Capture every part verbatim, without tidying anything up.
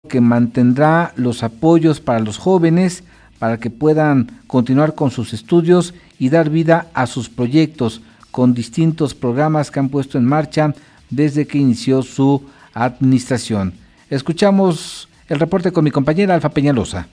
que mantendrá los apoyos para los jóvenes para que puedan continuar con sus estudios y dar vida a sus proyectos con distintos programas que han puesto en marcha desde que inició su administración. Escuchamos el reporte con mi compañera Alfa Peñalosa.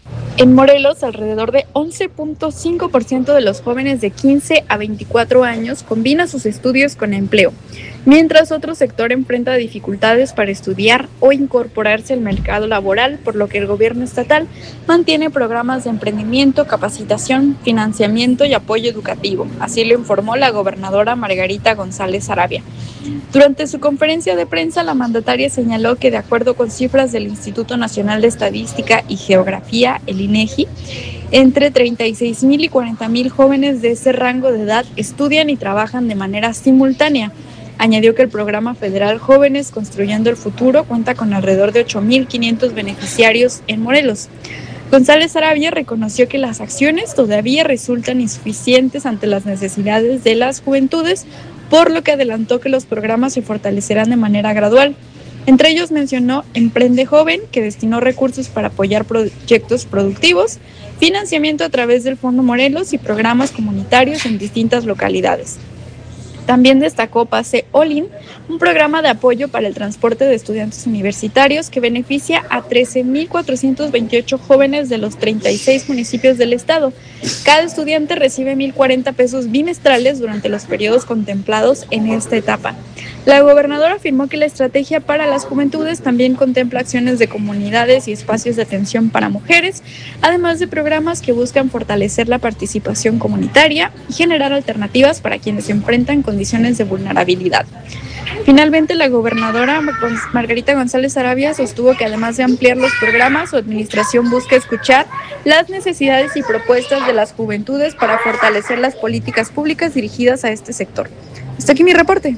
En Morelos, alrededor de once punto cinco por ciento de los jóvenes de quince a veinticuatro años combina sus estudios con empleo, mientras otro sector enfrenta dificultades para estudiar o incorporarse al mercado laboral, por lo que el gobierno estatal mantiene programas de emprendimiento, capacitación, financiamiento y apoyo educativo. Así lo informó la gobernadora Margarita González Arabia. Durante su conferencia de prensa, la mandataria señaló que, de acuerdo con cifras del Instituto Nacional de Estadística y Geografía, el INEGI, entre treinta y seis mil y cuarenta mil jóvenes de ese rango de edad estudian y trabajan de manera simultánea. Añadió que el programa federal Jóvenes Construyendo el Futuro cuenta con alrededor de ocho mil quinientos beneficiarios en Morelos. González Arabia reconoció que las acciones todavía resultan insuficientes ante las necesidades de las juventudes, por lo que adelantó que los programas se fortalecerán de manera gradual. Entre ellos mencionó Emprende Joven, que destinó recursos para apoyar proyectos productivos, financiamiento a través del Fondo Morelos y programas comunitarios en distintas localidades. También destacó Pase Olin, un programa de apoyo para el transporte de estudiantes universitarios que beneficia a trece mil cuatrocientos veintiocho jóvenes de los treinta y seis municipios del estado. Cada estudiante recibe mil cuarenta pesos bimestrales durante los periodos contemplados en esta etapa. La gobernadora afirmó que la estrategia para las juventudes también contempla acciones de comunidades y espacios de atención para mujeres, además de programas que buscan fortalecer la participación comunitaria y generar alternativas para quienes se enfrentan condiciones de vulnerabilidad. Finalmente, la gobernadora Margarita González Arabia sostuvo que, además de ampliar los programas, su administración busca escuchar las necesidades y propuestas de las juventudes para fortalecer las políticas públicas dirigidas a este sector. Hasta aquí mi reporte.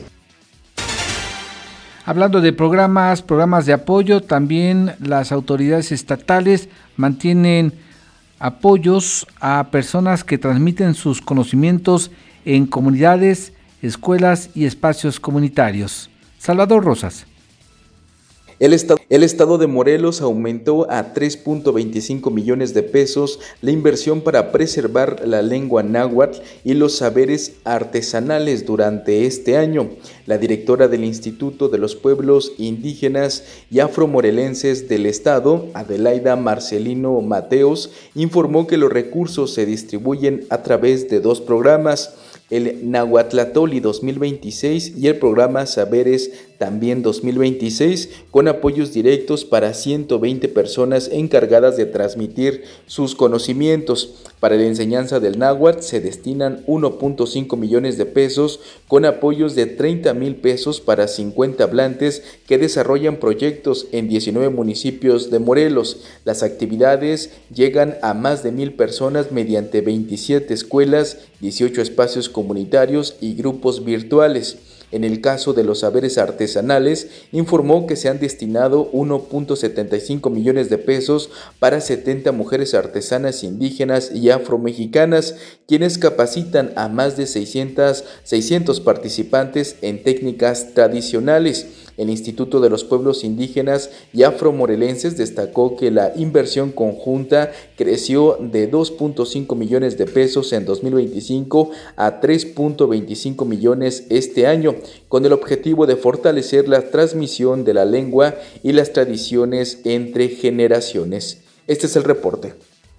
Hablando de programas, programas de apoyo, también las autoridades estatales mantienen apoyos a personas que transmiten sus conocimientos en comunidades, escuelas y espacios comunitarios. Salvador Rosas. El estado, el estado de Morelos aumentó a tres punto veinticinco millones de pesos la inversión para preservar la lengua náhuatl y los saberes artesanales durante este año. La directora del Instituto de los Pueblos Indígenas y Afromorelenses del estado, Adelaida Marcelino Mateos, informó que los recursos se distribuyen a través de dos programas: el Nahuatlatoli dos mil veintiséis y el programa Saberes también dos mil veintiséis, con apoyos directos para ciento veinte personas encargadas de transmitir sus conocimientos. Para la enseñanza del náhuatl se destinan uno punto cinco millones de pesos, con apoyos de treinta mil pesos para cincuenta hablantes que desarrollan proyectos en diecinueve municipios de Morelos. Las actividades llegan a más de mil personas mediante veintisiete escuelas, dieciocho espacios comunitarios y grupos virtuales. En el caso de los saberes artesanales, informó que se han destinado uno punto setenta y cinco millones de pesos para setenta mujeres artesanas indígenas y afromexicanas, quienes capacitan a más de seiscientos, seiscientos participantes en técnicas tradicionales. El Instituto de los Pueblos Indígenas y Afromorelenses destacó que la inversión conjunta creció de dos punto cinco millones de pesos en dos mil veinticinco a tres punto veinticinco millones este año, con el objetivo de fortalecer la transmisión de la lengua y las tradiciones entre generaciones. Este es el reporte.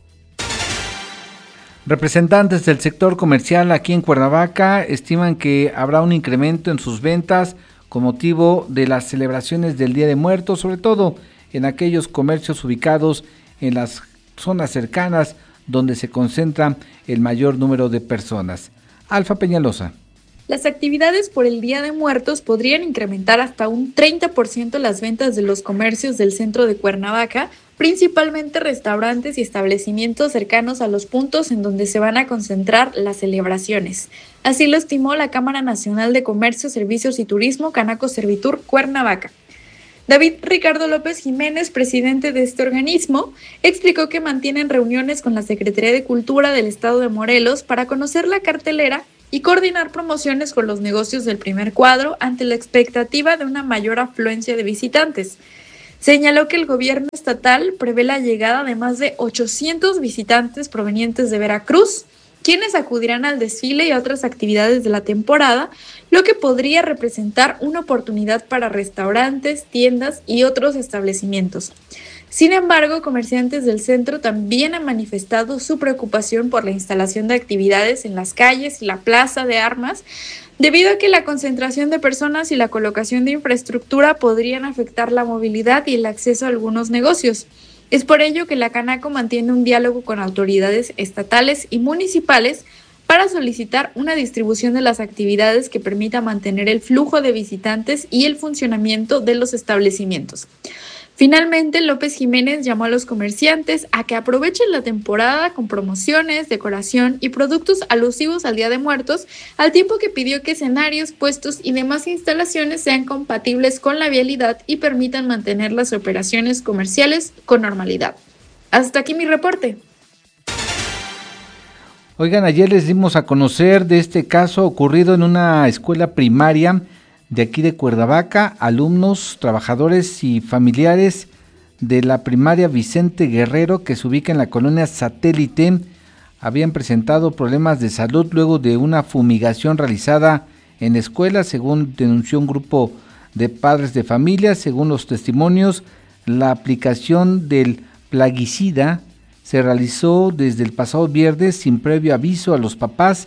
Representantes del sector comercial aquí en Cuernavaca estiman que habrá un incremento en sus ventas con motivo de las celebraciones del Día de Muertos, sobre todo en aquellos comercios ubicados en las zonas cercanas donde se concentra el mayor número de personas. Alfa Peñalosa. Las actividades por el Día de Muertos podrían incrementar hasta un treinta por ciento las ventas de los comercios del centro de Cuernavaca, principalmente restaurantes y establecimientos cercanos a los puntos en donde se van a concentrar las celebraciones. Así lo estimó la Cámara Nacional de Comercio, Servicios y Turismo, Canaco Servitur, Cuernavaca. David Ricardo López Jiménez, presidente de este organismo, explicó que mantienen reuniones con la Secretaría de Cultura del Estado de Morelos para conocer la cartelera y coordinar promociones con los negocios del primer cuadro ante la expectativa de una mayor afluencia de visitantes. Señaló que el gobierno estatal prevé la llegada de más de ochocientos visitantes provenientes de Veracruz, quienes acudirán al desfile y a otras actividades de la temporada, lo que podría representar una oportunidad para restaurantes, tiendas y otros establecimientos. Sin embargo, comerciantes del centro también han manifestado su preocupación por la instalación de actividades en las calles y la plaza de armas, debido a que la concentración de personas y la colocación de infraestructura podrían afectar la movilidad y el acceso a algunos negocios. Es por ello que la Canaco mantiene un diálogo con autoridades estatales y municipales para solicitar una distribución de las actividades que permita mantener el flujo de visitantes y el funcionamiento de los establecimientos. Finalmente, López Jiménez llamó a los comerciantes a que aprovechen la temporada con promociones, decoración y productos alusivos al Día de Muertos, al tiempo que pidió que escenarios, puestos y demás instalaciones sean compatibles con la vialidad y permitan mantener las operaciones comerciales con normalidad. Hasta aquí mi reporte. Oigan, ayer les dimos a conocer de este caso ocurrido en una escuela primaria de aquí de Cuernavaca. Alumnos, trabajadores y familiares de la primaria Vicente Guerrero, que se ubica en la colonia Satélite, habían presentado problemas de salud luego de una fumigación realizada en la escuela, según denunció un grupo de padres de familia. Según los testimonios, la aplicación del plaguicida se realizó desde el pasado viernes sin previo aviso a los papás,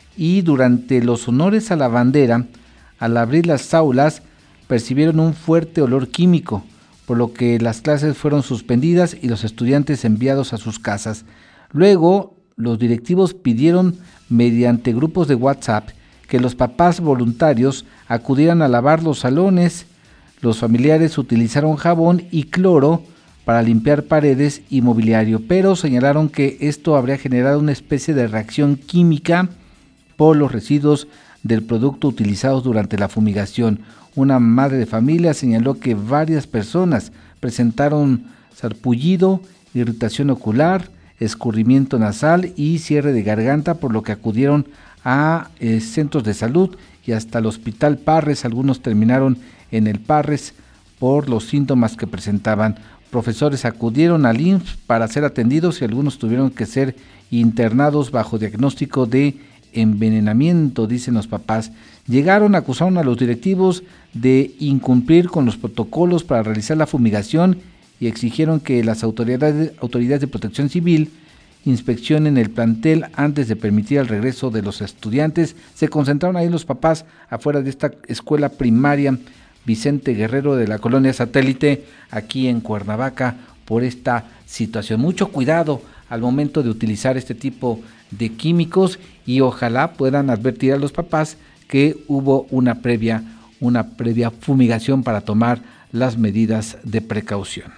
y durante los honores a la bandera, al abrir las aulas, percibieron un fuerte olor químico, por lo que las clases fueron suspendidas y los estudiantes enviados a sus casas. Luego, los directivos pidieron mediante grupos de WhatsApp que los papás voluntarios acudieran a lavar los salones. Los familiares utilizaron jabón y cloro para limpiar paredes y mobiliario, pero señalaron que esto habría generado una especie de reacción química por los residuos del producto utilizados durante la fumigación. Una madre de familia señaló que varias personas presentaron sarpullido, irritación ocular, escurrimiento nasal y cierre de garganta, por lo que acudieron a eh, centros de salud y hasta el hospital Parres. Algunos terminaron en el Parres por los síntomas que presentaban. Profesores acudieron al I M S S para ser atendidos y algunos tuvieron que ser internados bajo diagnóstico de envenenamiento, dicen los papás. Llegaron, acusaron a los directivos de incumplir con los protocolos para realizar la fumigación y exigieron que las autoridades, autoridades de protección civil inspeccionen el plantel antes de permitir el regreso de los estudiantes. Se concentraron ahí los papás afuera de esta escuela primaria Vicente Guerrero de la colonia Satélite, aquí en Cuernavaca, por esta situación. Mucho cuidado al momento de utilizar este tipo de químicos y ojalá puedan advertir a los papás que hubo una previa, una previa fumigación para tomar las medidas de precaución.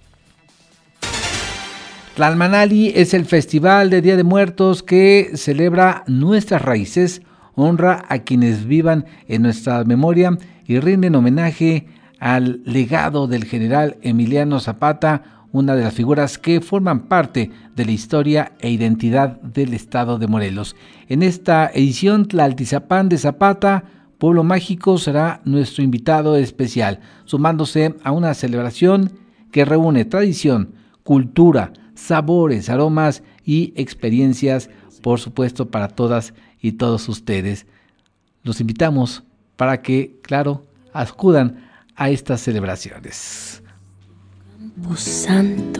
Tlalmanali es el festival de Día de Muertos que celebra nuestras raíces, honra a quienes vivan en nuestra memoria y rinden homenaje al legado del general Emiliano Zapata, una de las figuras que forman parte de la historia e identidad del estado de Morelos. En esta edición, Tlaltizapán de Zapata, Pueblo Mágico, será nuestro invitado especial, sumándose a una celebración que reúne tradición, cultura, sabores, aromas y experiencias, por supuesto, para todas y todos ustedes. Los invitamos para que, claro, acudan a estas celebraciones. Campo Santo,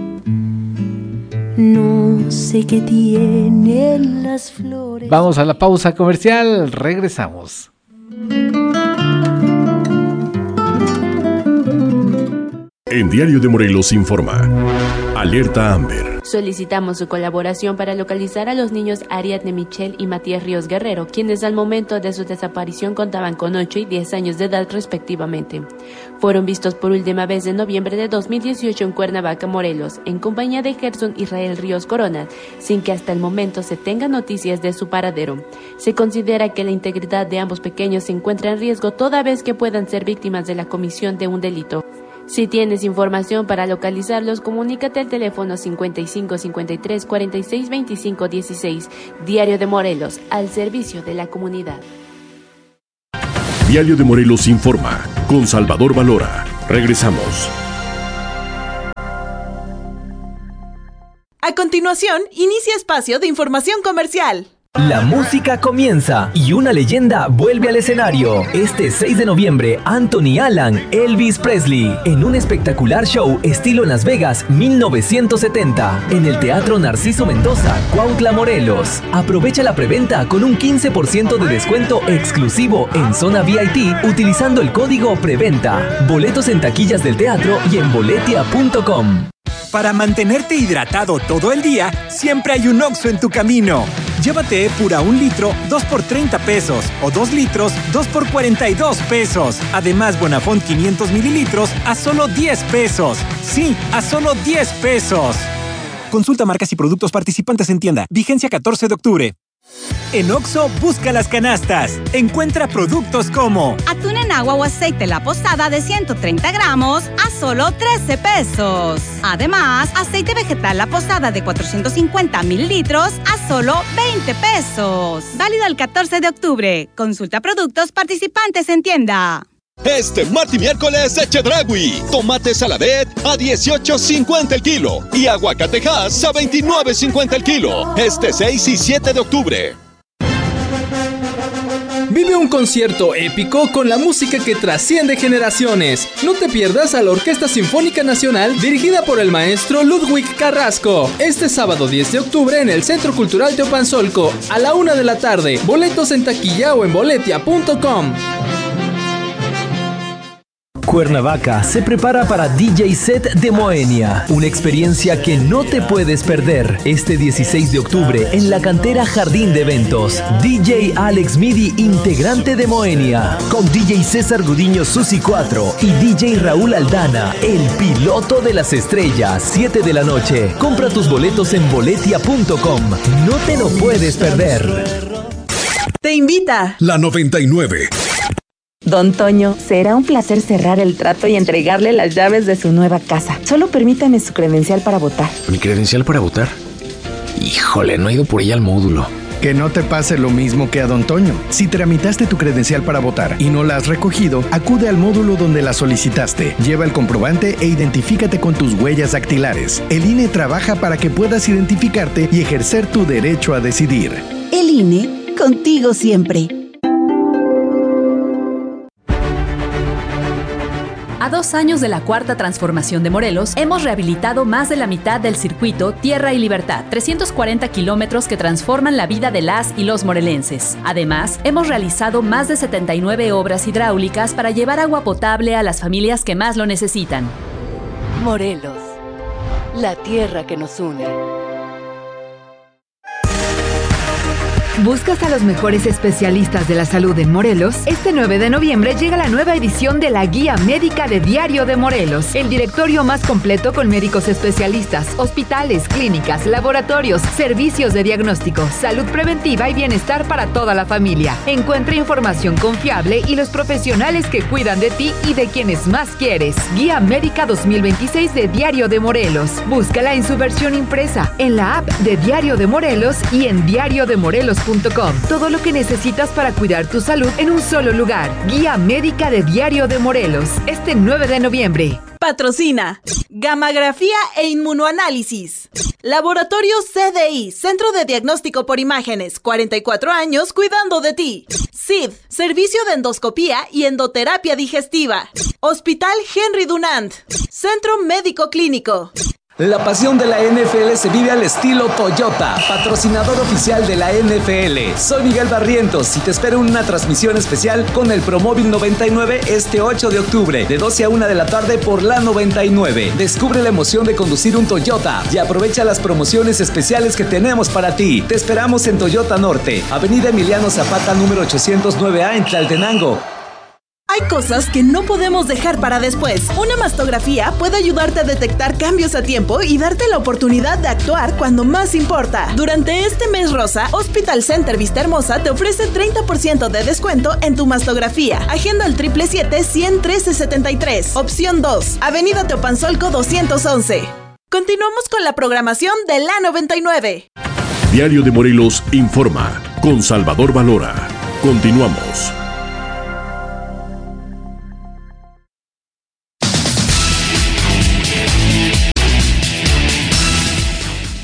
no sé qué tienen las flores. Vamos a la pausa comercial, regresamos. En Diario de Morelos informa. Alerta Amber. Solicitamos su colaboración para localizar a los niños Ariadne Michelle y Matías Ríos Guerrero, quienes al momento de su desaparición contaban con ocho y diez años de edad respectivamente. Fueron vistos por última vez en noviembre de dos mil dieciocho en Cuernavaca, Morelos, en compañía de Gerson Israel Ríos Corona, sin que hasta el momento se tenga noticias de su paradero. Se considera que la integridad de ambos pequeños se encuentra en riesgo toda vez que puedan ser víctimas de la comisión de un delito. Si tienes información para localizarlos, comunícate al teléfono cincuenta y cinco cincuenta y tres cuarenta y seis veinticinco dieciséis. Diario de Morelos, al servicio de la comunidad. Diario de Morelos informa, con Salvador Valora. Regresamos. A continuación, inicia espacio de información comercial. La música comienza y una leyenda vuelve al escenario. Este seis de noviembre, Anthony Allen, Elvis Presley, en un espectacular show estilo Las Vegas mil novecientos setenta, en el Teatro Narciso Mendoza, Cuautla, Morelos. Aprovecha la preventa con un quince por ciento de descuento exclusivo en zona V I P utilizando el código PREVENTA. Boletos en taquillas del teatro y en boletia punto com. Para mantenerte hidratado todo el día, siempre hay un Oxxo en tu camino. Llévate Epura un litro, dos por treinta pesos. O dos litros, dos por cuarenta y dos pesos. Además, Bonafont quinientos mililitros a solo diez pesos. Sí, a solo diez pesos. Consulta marcas y productos participantes en tienda. Vigencia catorce de octubre. En Oxxo, busca las canastas. Encuentra productos como atún en agua o aceite La Posada de ciento treinta gramos a solo trece pesos. Además, aceite vegetal La Posada de cuatrocientos cincuenta mililitros a solo veinte pesos. Válido el catorce de octubre. Consulta productos participantes en tienda. Este martes y miércoles de Chedraui. Tomate Saladet a dieciocho cincuenta el kilo y aguacatejas a veintinueve cincuenta el kilo. Este seis y siete de octubre. Vive un concierto épico con la música que trasciende generaciones. No te pierdas a la Orquesta Sinfónica Nacional dirigida por el maestro Ludwig Carrasco. Este sábado diez de octubre en el Centro Cultural Teopanzolco a la una de la tarde. Boletos en taquilla o en boletia punto com. Cuernavaca se prepara para D J Set de Moenia, una experiencia que no te puedes perder. Este dieciséis de octubre en la cantera Jardín de Eventos, D J Alex Midi, integrante de Moenia, con D J César Gudiño Susi cuatro y D J Raúl Aldana, el piloto de las estrellas, siete de la noche. Compra tus boletos en boletia punto com. No te lo puedes perder. Te invita La noventa y nueve. Don Toño, será un placer cerrar el trato y entregarle las llaves de su nueva casa. Solo permítame su credencial para votar. ¿Mi credencial para votar? Híjole, no he ido por ella al módulo. Que no te pase lo mismo que a Don Toño. Si tramitaste tu credencial para votar y no la has recogido, acude al módulo donde la solicitaste. Lleva el comprobante e identifícate con tus huellas dactilares. El I N E trabaja para que puedas identificarte y ejercer tu derecho a decidir. El I N E, contigo siempre. A dos años de la cuarta transformación de Morelos, hemos rehabilitado más de la mitad del circuito Tierra y Libertad, trescientos cuarenta kilómetros que transforman la vida de las y los morelenses. Además, hemos realizado más de setenta y nueve obras hidráulicas para llevar agua potable a las familias que más lo necesitan. Morelos, la tierra que nos une. ¿Buscas a los mejores especialistas de la salud en Morelos? Este nueve de noviembre llega la nueva edición de la Guía Médica de Diario de Morelos, el directorio más completo con médicos especialistas, hospitales, clínicas, laboratorios, servicios de diagnóstico, salud preventiva y bienestar para toda la familia. Encuentra información confiable y los profesionales que cuidan de ti y de quienes más quieres. Guía Médica dos mil veintiséis de Diario de Morelos. Búscala en su versión impresa, en la app de Diario de Morelos y en diario de morelos punto com. Todo lo que necesitas para cuidar tu salud en un solo lugar. Guía Médica de Diario de Morelos. Este nueve de noviembre. Patrocina Gammagrafía e Inmunoanálisis. Laboratorio C D I, Centro de Diagnóstico por Imágenes, cuarenta y cuatro años cuidando de ti. C I D, Servicio de Endoscopía y Endoterapia Digestiva. Hospital Henry Dunant, Centro Médico Clínico. La pasión de la N F L se vive al estilo Toyota, patrocinador oficial de la N F L. Soy Miguel Barrientos y te espero en una transmisión especial con el Promóvil noventa y nueve este ocho de octubre, de doce a una de la tarde por la noventa y nueve. Descubre la emoción de conducir un Toyota y aprovecha las promociones especiales que tenemos para ti. Te esperamos en Toyota Norte, Avenida Emiliano Zapata número ochocientos nueve A en Tlaltenango. Hay cosas que no podemos dejar para después. Una mastografía puede ayudarte a detectar cambios a tiempo y darte la oportunidad de actuar cuando más importa. Durante este mes rosa, Hospital Center Vista Hermosa te ofrece treinta por ciento de descuento en tu mastografía. Agenda al siete siete siete, cien, trece setenta y tres. Opción dos, Avenida Teopanzolco doscientos once. Continuamos con la programación de la noventa y nueve. Diario de Morelos informa con Salvador Valora. Continuamos.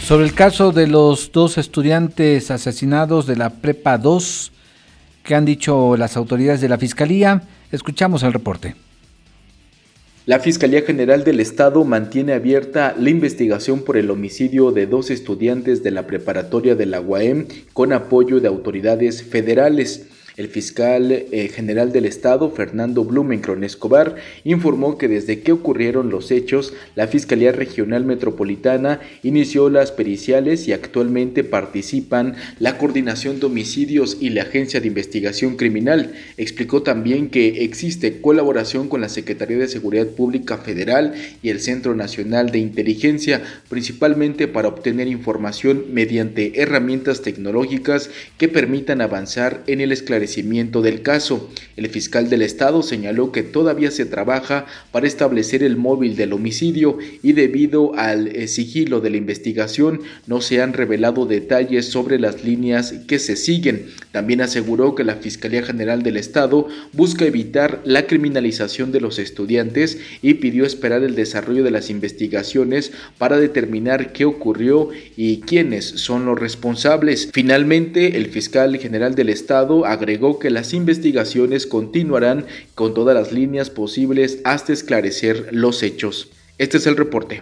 Sobre el caso de los dos estudiantes asesinados de la Prepa dos, ¿qué han dicho las autoridades de la Fiscalía? Escuchamos el reporte. La Fiscalía General del Estado mantiene abierta la investigación por el homicidio de dos estudiantes de la preparatoria de la U A M con apoyo de autoridades federales. El fiscal eh, general del Estado, Fernando Blumenkron Escobar, informó que desde que ocurrieron los hechos, la Fiscalía Regional Metropolitana inició las periciales y actualmente participan la Coordinación de Homicidios y la Agencia de Investigación Criminal. Explicó también que existe colaboración con la Secretaría de Seguridad Pública Federal y el Centro Nacional de Inteligencia, principalmente para obtener información mediante herramientas tecnológicas que permitan avanzar en el esclarecimiento del caso. El fiscal del estado señaló que todavía se trabaja para establecer el móvil del homicidio y debido al eh, sigilo de la investigación no se han revelado detalles sobre las líneas que se siguen. También aseguró que la Fiscalía General del Estado busca evitar la criminalización de los estudiantes y pidió esperar el desarrollo de las investigaciones para determinar qué ocurrió y quiénes son los responsables. Finalmente, el fiscal general del estado agregó que las investigaciones continuarán con todas las líneas posibles hasta esclarecer los hechos. Este es el reporte.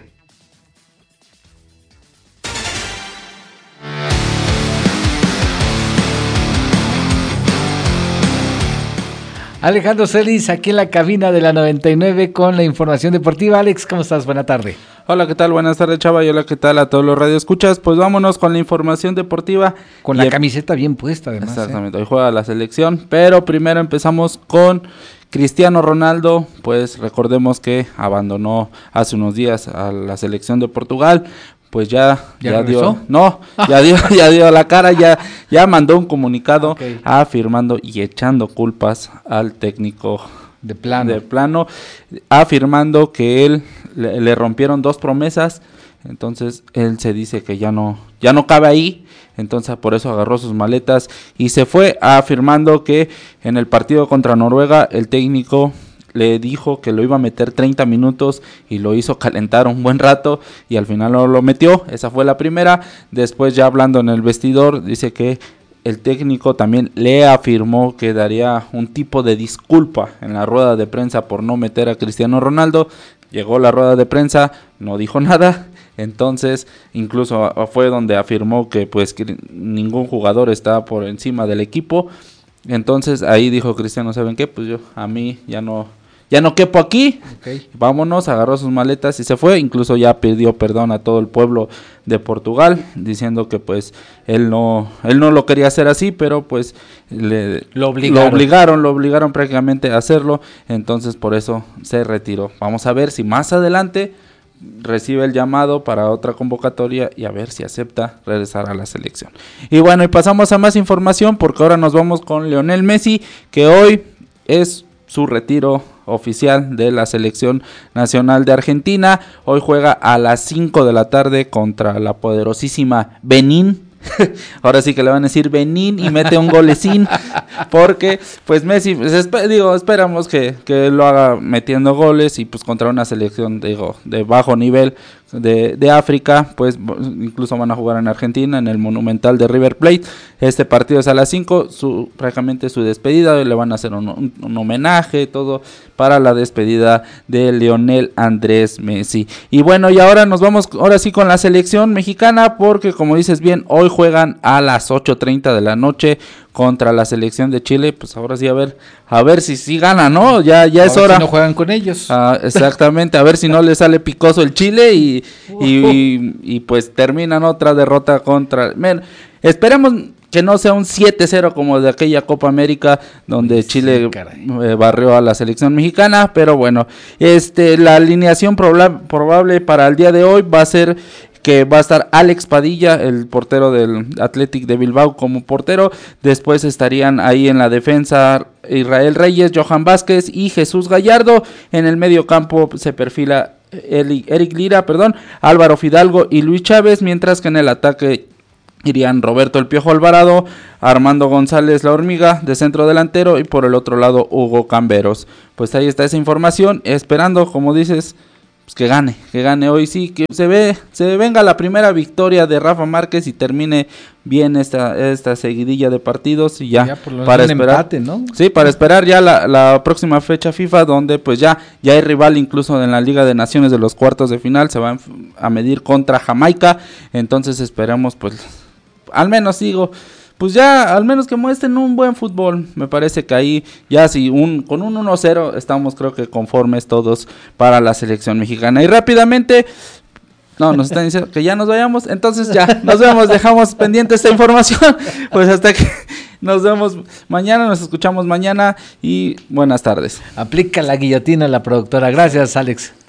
Alejandro Celis, aquí en la cabina de la noventa y nueve con la información deportiva. Alex, ¿cómo estás? Buena tarde. Hola, ¿qué tal? Buenas tardes, Chava, y hola, ¿qué tal a todos los radioescuchas? Pues vámonos con la información deportiva. Con la camiseta bien puesta, además. Exactamente, ¿eh? Hoy juega la selección, pero primero empezamos con Cristiano Ronaldo. Pues recordemos que abandonó hace unos días a la selección de Portugal. Pues ya, ya, ya dio, no, ya dio, ya dio la cara, ya, ya mandó un comunicado okay. afirmando y echando culpas al técnico de plano, de plano afirmando que él le, le rompieron dos promesas, entonces él se dice que ya no, ya no cabe ahí, entonces por eso agarró sus maletas y se fue, afirmando que en el partido contra Noruega el técnico le dijo que lo iba a meter treinta minutos y lo hizo calentar un buen rato y al final no lo metió. Esa fue la primera. Después, ya hablando en el vestidor, dice que el técnico también le afirmó que daría un tipo de disculpa en la rueda de prensa por no meter a Cristiano Ronaldo. Llegó la rueda de prensa, no dijo nada. Entonces, incluso fue donde afirmó que pues que ningún jugador está por encima del equipo. Entonces ahí dijo Cristiano, ¿saben qué? Pues yo, a mí ya no, ya no quepo aquí, okay. Vámonos, agarró sus maletas y se fue, incluso ya pidió perdón a todo el pueblo de Portugal, diciendo que pues él no, él no lo quería hacer así, pero pues le, lo obligaron. lo obligaron, lo obligaron prácticamente a hacerlo, entonces por eso se retiró. Vamos a ver si más adelante recibe el llamado para otra convocatoria y a ver si acepta regresar a la selección. Y bueno, y pasamos a más información porque ahora nos vamos con Lionel Messi, que hoy es su retiro oficial de la selección nacional de Argentina. Hoy juega a las cinco de la tarde contra la poderosísima Benín. Ahora sí que le van a decir Benín y mete un golecín, porque pues Messi, pues, esp- digo, esperamos que, que lo haga metiendo goles y pues contra una selección digo, de bajo nivel de, de África, pues incluso van a jugar en Argentina, en el Monumental de River Plate. Este partido es a las cinco, su, prácticamente su despedida, le van a hacer un, un, un homenaje, todo para la despedida de Lionel Andrés Messi. Y bueno, y ahora nos vamos, ahora sí con la selección mexicana, porque como dices bien, hoy juegan a las ocho treinta de la noche contra la selección de Chile. Pues ahora sí, a ver, a ver si sí gana, ¿no? Ya, ya es hora. Si no juegan con ellos. Ah, exactamente, a ver si no le sale picoso el Chile y, y, y, y pues terminan otra derrota contra... Men, esperemos que no sea un siete cero como de aquella Copa América donde sí, Chile eh, barrió a la selección mexicana, pero bueno, este la alineación proba- probable para el día de hoy va a ser que va a estar Alex Padilla, el portero del Athletic de Bilbao, como portero. Después estarían ahí en la defensa Israel Reyes, Johan Vázquez y Jesús Gallardo. En el medio campo se perfila Eric Lira, perdón, Álvaro Fidalgo y Luis Chávez, mientras que en el ataque irían Roberto El Piojo Alvarado, Armando González La Hormiga de centro delantero y por el otro lado Hugo Camberos. Pues ahí está esa información, esperando, como dices, pues que gane, que gane hoy sí, que se ve, se venga la primera victoria de Rafa Márquez y termine bien esta esta seguidilla de partidos y ya, ya por lo para un esperar empate, ¿no? Sí, para esperar ya la, la próxima fecha FIFA, donde pues ya ya hay rival incluso en la Liga de Naciones de los cuartos de final, se van a medir contra Jamaica, entonces esperamos pues al menos digo, pues ya al menos que muestren un buen fútbol. Me parece que ahí ya si un con un uno cero estamos creo que conformes todos para la selección mexicana. Y rápidamente, no, nos están diciendo que ya nos vayamos, entonces ya nos vemos, dejamos pendiente esta información, pues hasta que nos vemos mañana, nos escuchamos mañana y buenas tardes. Aplica la guillotina la productora. Gracias, Alex.